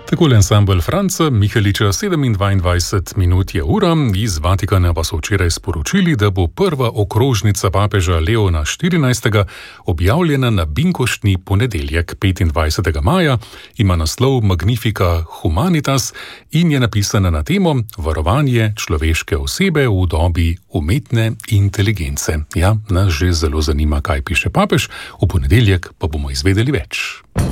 Takole ansambel Franca Miheliča, 27 minut je ura, iz Vatikana pa so včeraj sporočili, da bo prva okrožnica papeža Leona XIV. Objavljena na binkoštni ponedeljek 25. maja, ima naslov Magnifica Humanitas in je napisana na temo Varovanje človeške osebe v dobi umetne inteligence. Ja, nas že zelo zanima, kaj piše papež, v ponedeljek pa bomo izvedeli več.